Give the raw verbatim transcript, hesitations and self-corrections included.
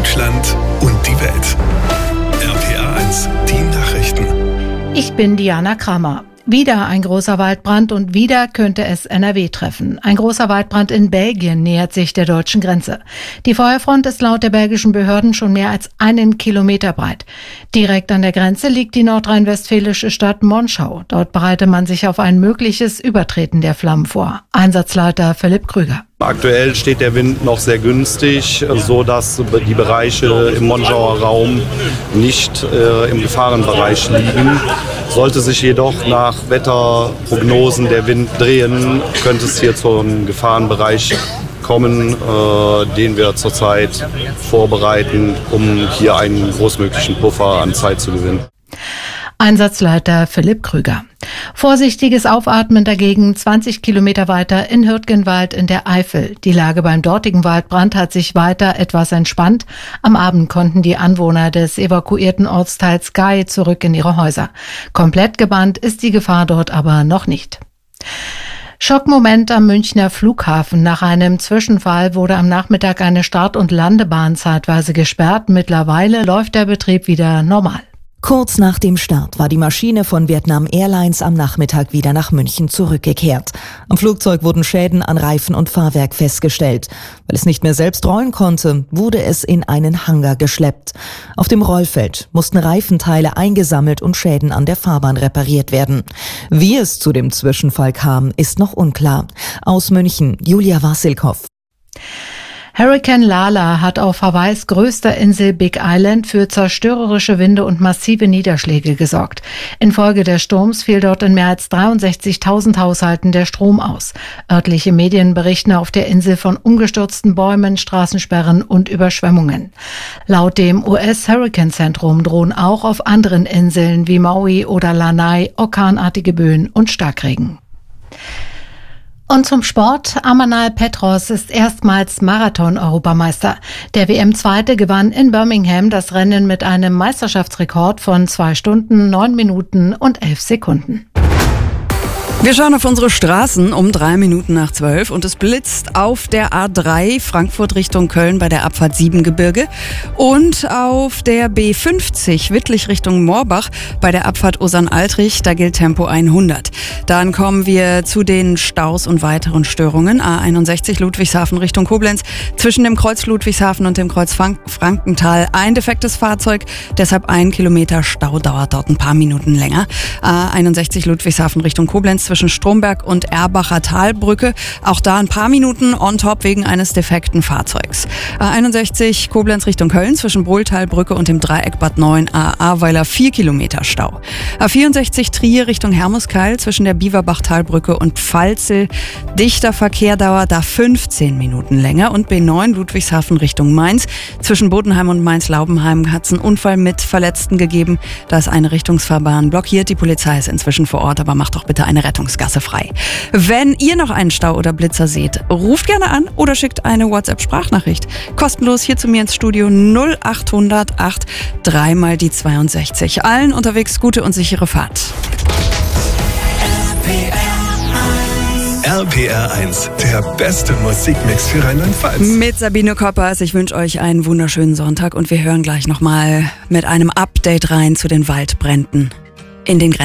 Deutschland und die Welt. R P R eins, die Nachrichten. Ich bin Diana Kramer. Wieder ein großer Waldbrand und wieder könnte es N R W treffen. Ein großer Waldbrand in Belgien nähert sich der deutschen Grenze. Die Feuerfront ist laut der belgischen Behörden schon mehr als einen Kilometer breit. Direkt an der Grenze liegt die nordrhein-westfälische Stadt Monschau. Dort bereitet man sich auf ein mögliches Übertreten der Flammen vor. Einsatzleiter Philipp Krüger. Aktuell steht der Wind noch sehr günstig, so dass die Bereiche im Monschauer Raum nicht äh, im Gefahrenbereich liegen. Sollte sich jedoch nach Wetterprognosen der Wind drehen, könnte es hier zu einem Gefahrenbereich kommen, äh, den wir zurzeit vorbereiten, um hier einen großmöglichen Puffer an Zeit zu gewinnen. Einsatzleiter Philipp Krüger. Vorsichtiges Aufatmen dagegen zwanzig Kilometer weiter in Hürtgenwald in der Eifel. Die Lage beim dortigen Waldbrand hat sich weiter etwas entspannt. Am Abend konnten die Anwohner des evakuierten Ortsteils Gay zurück in ihre Häuser. Komplett gebannt ist die Gefahr dort aber noch nicht. Schockmoment am Münchner Flughafen. Nach einem Zwischenfall wurde am Nachmittag eine Start- und Landebahn zeitweise gesperrt. Mittlerweile läuft der Betrieb wieder normal. Kurz nach dem Start war die Maschine von Vietnam Airlines am Nachmittag wieder nach München zurückgekehrt. Am Flugzeug wurden Schäden an Reifen und Fahrwerk festgestellt. Weil es nicht mehr selbst rollen konnte, wurde es in einen Hangar geschleppt. Auf dem Rollfeld mussten Reifenteile eingesammelt und Schäden an der Fahrbahn repariert werden. Wie es zu dem Zwischenfall kam, ist noch unklar. Aus München, Julia Wassilkow. Hurrikan Lala hat auf Hawaiis größter Insel Big Island für zerstörerische Winde und massive Niederschläge gesorgt. Infolge des Sturms fiel dort in mehr als dreiundsechzigtausend Haushalten der Strom aus. Örtliche Medien berichten auf der Insel von umgestürzten Bäumen, Straßensperren und Überschwemmungen. Laut dem U S-Hurrikanzentrum drohen auch auf anderen Inseln wie Maui oder Lanai orkanartige Böen und Starkregen. Und zum Sport. Amanal Petros ist erstmals Marathon-Europameister. Der W M-Zweite gewann in Birmingham das Rennen mit einem Meisterschaftsrekord von zwei Stunden, neun Minuten und elf Sekunden. Wir schauen auf unsere Straßen um drei Minuten nach zwölf und es blitzt auf der A drei Frankfurt Richtung Köln bei der Abfahrt Siebengebirge und auf der B fünfzig Wittlich Richtung Moorbach bei der Abfahrt Osern-Altrich, da gilt Tempo hundert. Dann kommen wir zu den Staus und weiteren Störungen. A einundsechzig Ludwigshafen Richtung Koblenz zwischen dem Kreuz Ludwigshafen und dem Kreuz Frank- Frankenthal ein defektes Fahrzeug, deshalb ein Kilometer Stau, dauert dort ein paar Minuten länger. A einundsechzig Ludwigshafen Richtung Koblenz zwischen Stromberg und Erbacher Talbrücke. Auch da ein paar Minuten on top wegen eines defekten Fahrzeugs. A einundsechzig Koblenz Richtung Köln zwischen Brohltalbrücke und dem Dreieck Bad neun A Ahrweiler vier Kilometer Stau. A vierundsechzig Trier Richtung Hermuskeil zwischen der Biewerbach-Talbrücke und Pfalzel. Dichter Verkehr, dauert da fünfzehn Minuten länger. Und B neun Ludwigshafen Richtung Mainz zwischen Bodenheim und Mainz-Laubenheim hat es einen Unfall mit Verletzten gegeben. Da ist eine Richtungsfahrbahn blockiert. Die Polizei ist inzwischen vor Ort, aber macht doch bitte eine Rettungsgasse frei. Wenn ihr noch einen Stau oder Blitzer seht, ruft gerne an oder schickt eine WhatsApp-Sprachnachricht. Kostenlos hier zu mir ins Studio null acht hundert acht drei mal die zweiundsechzig. Allen unterwegs gute und sichere Fahrt. R P R eins, der beste Musikmix für Rheinland-Pfalz. Mit Sabine Koppers. Ich wünsche euch einen wunderschönen Sonntag und wir hören gleich nochmal mit einem Update rein zu den Waldbränden in den Grenzen.